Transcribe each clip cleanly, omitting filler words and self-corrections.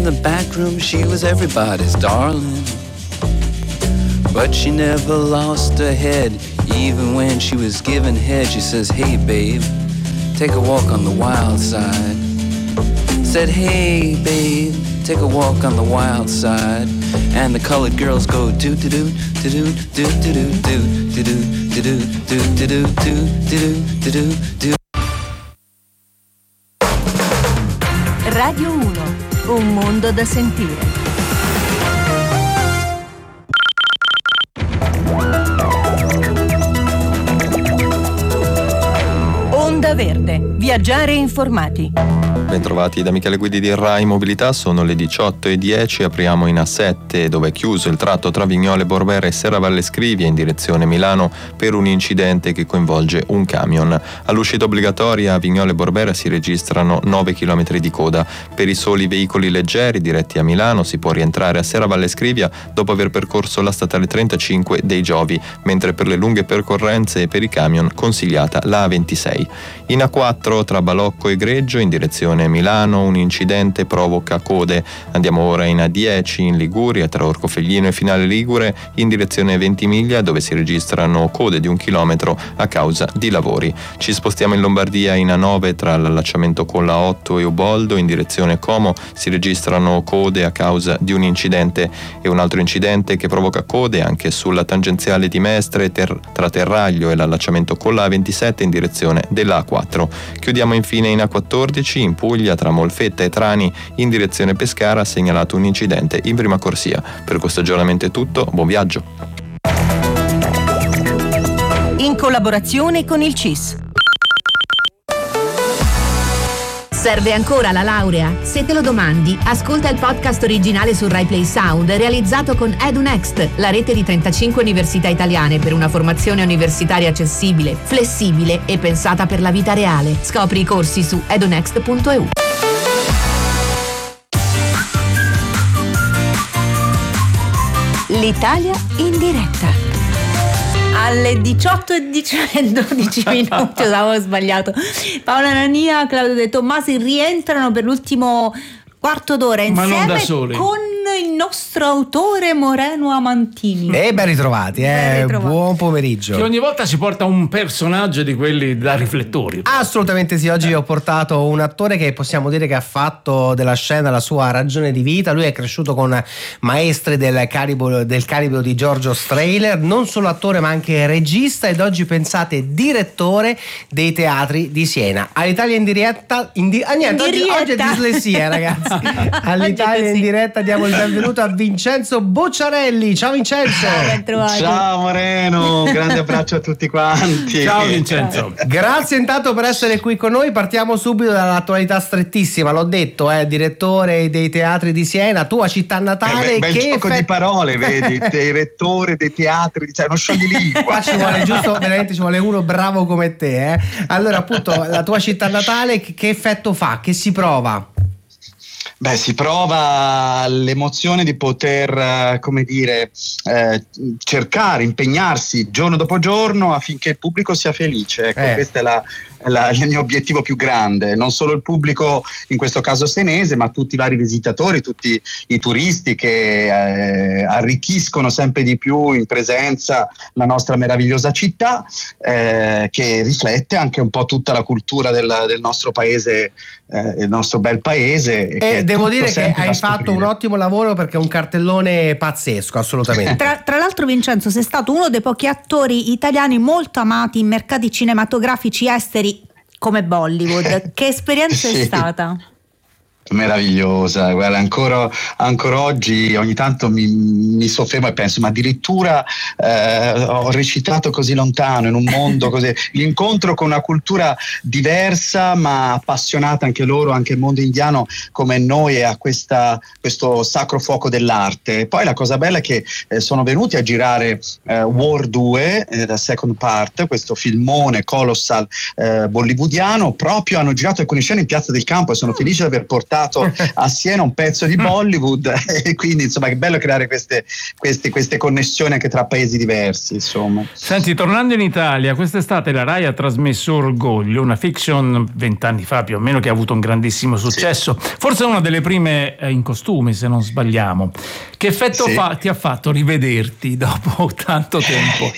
the back room she was everybody's darling. But she never lost her head, even when she was given head. She says, hey babe, take a walk on the wild side. Said, hey babe, take a walk on the wild side. And the colored girls go do do do do do do do do do do do do do do do do do. Radio 1, un mondo da sentire. Onda Verde, viaggiare informati. Bentrovati da Michele Guidi di Rai Mobilità, sono le 18:10, apriamo in A7 dove è chiuso il tratto tra Vignole Borbera e Serravalle Scrivia in direzione Milano per un incidente che coinvolge un camion. All'uscita obbligatoria a Vignole Borbera si registrano 9 km di coda. Per i soli veicoli leggeri diretti a Milano si può rientrare a Serravalle Scrivia dopo aver percorso la statale 35 dei Giovi, mentre per le lunghe percorrenze e per i camion consigliata la A26. In A4 tra Balocco e Greggio in direzione Milano un incidente provoca code. Andiamo ora in A10 in Liguria tra Orcofelino e Finale Ligure in direzione Ventimiglia dove si registrano code di 1 chilometro a causa di lavori. Ci spostiamo in Lombardia in A9 tra l'allacciamento con la 8 e Uboldo in direzione Como si registrano code a causa di un incidente e un altro incidente che provoca code anche sulla tangenziale di Mestre tra Terraglio e l'allacciamento con la A27 in direzione della A4. Chiudiamo infine in A14 in Puglia tra Molfetta e Trani in direzione Pescara segnalato un incidente in prima corsia. Per questo aggiornamento è tutto, buon viaggio. In collaborazione con il CIS. Serve ancora la laurea? Se te lo domandi, ascolta il podcast originale su Rai Play Sound realizzato con EduNext, la rete di 35 università italiane per una formazione universitaria accessibile, flessibile e pensata per la vita reale. Scopri i corsi su edunext.eu. L'Italia in diretta. Alle 18:12 minuti, avevo sbagliato. Paola Nania, Claudio De Tommasi rientrano per l'ultimo quarto d'ora insieme, ma non da soli, con il nostro autore Moreno Amantini. Ben ritrovati, buon pomeriggio. Che ogni volta ci porta un personaggio di quelli da riflettori. Assolutamente sì, oggi vi ho portato un attore che possiamo dire che ha fatto della scena la sua ragione di vita. Lui è cresciuto con maestri del calibro di Giorgio Strehler, non solo attore ma anche regista ed oggi pensate direttore dei teatri di Siena. All'Italia in diretta, oggi è dislessia ragazzi. All'Italia in diretta diamo il benvenuto a Vincenzo Bocciarelli. Ciao Vincenzo. Ciao Moreno, un grande abbraccio a tutti quanti. Ciao Vincenzo. Grazie intanto per essere qui con noi. Partiamo subito dall'attualità strettissima, l'ho detto, direttore dei teatri di Siena, tua città natale. Bel gioco di parole, vedi, direttore dei teatri, cioè uno scioglilingua. Qua ci vuole giusto, veramente ci vuole uno bravo come te. Allora appunto la tua città natale che effetto fa? Che si prova? Beh, si prova l'emozione di poter, cercare, impegnarsi giorno dopo giorno affinché il pubblico sia felice. Ecco, questo è il mio obiettivo più grande, non solo il pubblico in questo caso senese, ma tutti i vari visitatori, tutti i turisti che arricchiscono sempre di più in presenza la nostra meravigliosa città, che riflette anche un po' tutta la cultura del nostro paese, il nostro bel paese. E devo dire che hai fatto un ottimo lavoro perché è un cartellone pazzesco, assolutamente. Tra l'altro Vincenzo, sei stato uno dei pochi attori italiani molto amati in mercati cinematografici esteri come Bollywood. Che esperienza è stata? Meravigliosa, guarda, ancora oggi ogni tanto mi soffermo e penso, ma addirittura ho recitato così lontano in un mondo così, l'incontro con una cultura diversa ma appassionata anche loro, anche il mondo indiano come noi, e a questo sacro fuoco dell'arte. E poi la cosa bella è che sono venuti a girare War 2, la second part, questo filmone colossal bollywoodiano, proprio hanno girato alcune scene in Piazza del Campo e sono felice di aver portato portato a Siena un pezzo di Bollywood e quindi insomma che bello creare queste connessioni anche tra paesi diversi, insomma. Senti, tornando in Italia, quest'estate la Rai ha trasmesso Orgoglio, una fiction 20 anni fa più o meno che ha avuto un grandissimo successo, forse una delle prime in costume se non sbagliamo. Che effetto ti ha fatto rivederti dopo tanto tempo?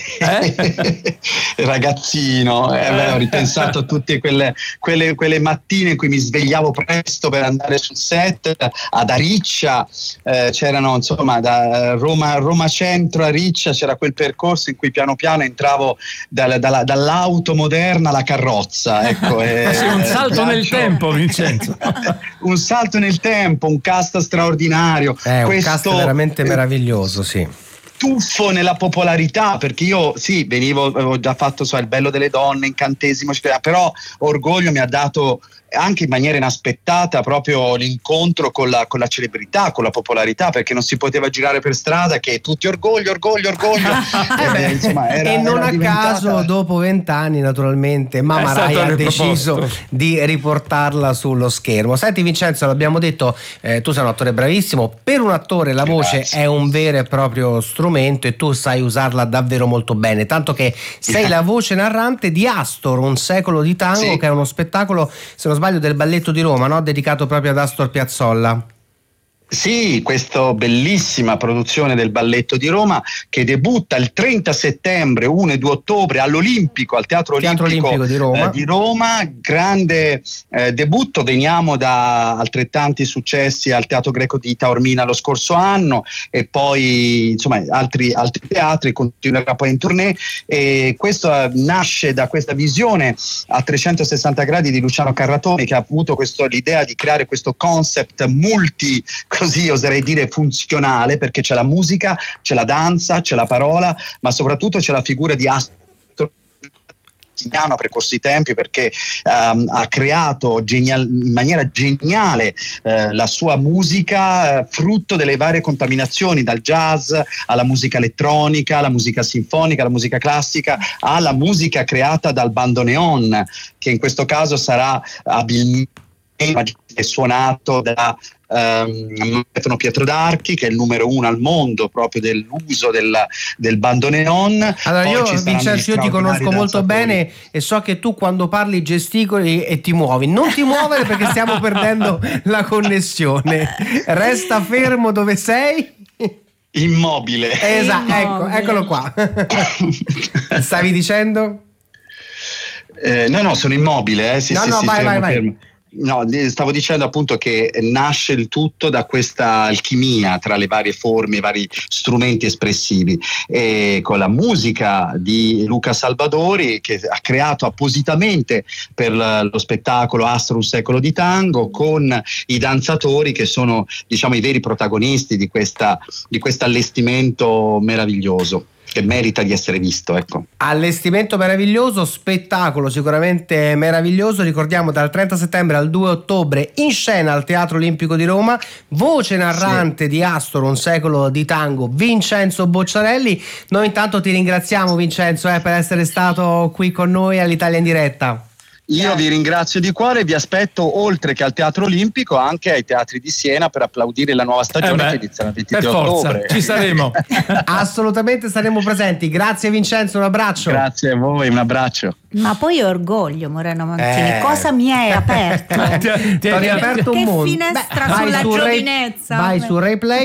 Ragazzino, ho ripensato a tutte quelle mattine in cui mi svegliavo presto per andare sul set ad Ariccia, c'erano insomma da Roma Centro a Riccia c'era quel percorso in cui piano piano entravo dall'auto moderna alla carrozza, ecco. Un salto nel tempo, Vincenzo. Un salto nel tempo, un cast straordinario, un cast veramente meraviglioso, sì. Tuffo nella popolarità, perché io avevo già fatto Il bello delle donne, Incantesimo, però Orgoglio mi ha dato anche in maniera inaspettata proprio l'incontro con la celebrità, con la popolarità, perché non si poteva girare per strada che tutti orgoglio. Insomma, e non a caso dopo 20 anni naturalmente Mamma Rai ha deciso di riportarla sullo schermo. Senti Vincenzo, l'abbiamo detto, tu sei un attore bravissimo, per un attore la voce è un vero e proprio strumento e tu sai usarla davvero molto bene, tanto che sei la voce narrante di Astor, un secolo di tango, che è uno spettacolo, se non sbaglio, del Balletto di Roma, no? Dedicato proprio ad Astor Piazzolla. Sì, questa bellissima produzione del Balletto di Roma che debutta il 30 settembre, 1 e 2 ottobre all'Olimpico, al Teatro Olimpico di Roma. Grande debutto, veniamo da altrettanti successi al Teatro Greco di Taormina lo scorso anno e poi insomma altri teatri, continuerà poi in tournée, e questo nasce da questa visione a 360 gradi di Luciano Carratoni, che ha avuto l'idea di creare questo concept così oserei dire funzionale, perché c'è la musica, c'è la danza, c'è la parola, ma soprattutto c'è la figura di Astor a precorsi tempi, perché ha creato in maniera geniale la sua musica, frutto delle varie contaminazioni, dal jazz alla musica elettronica, alla musica sinfonica, alla musica classica, alla musica creata dal bandoneon, che in questo caso sarà abilmente suonato da Stefano Pietro d'Archi, che è il numero 1 al mondo proprio dell'uso del bandoneon. Allora Vincenzo, io ti conosco molto bene e so che tu quando parli gesticoli e ti muovi. Non ti muovere perché stiamo perdendo la connessione. Resta fermo dove sei. Immobile. Esatto, eccolo qua. Stavi dicendo? No, sono immobile. Vai. Fermo. No, stavo dicendo appunto che nasce il tutto da questa alchimia tra le varie forme, i vari strumenti espressivi, e con la musica di Luca Salvadori, che ha creato appositamente per lo spettacolo Astor, un secolo di tango, con i danzatori che sono, diciamo, i veri protagonisti di questo allestimento meraviglioso, che merita di essere visto, ecco. Allestimento meraviglioso, spettacolo sicuramente meraviglioso. Ricordiamo, dal 30 settembre al 2 ottobre in scena al Teatro Olimpico di Roma, voce narrante di Astor, un secolo di tango, Vincenzo Bocciarelli. Noi intanto ti ringraziamo, Vincenzo, per essere stato qui con noi all'Italia in diretta. Io vi ringrazio di cuore e vi aspetto, oltre che al Teatro Olimpico, anche ai teatri di Siena per applaudire la nuova stagione che inizia il 23 ottobre. Ci saremo. Assolutamente saremo presenti. Grazie Vincenzo, un abbraccio. Grazie a voi, un abbraccio. Ma poi Orgoglio, Moreno Montini, cosa mi hai aperto? Ti hai aperto un mondo. Che finestra sulla giovinezza. Vai su Rai Play.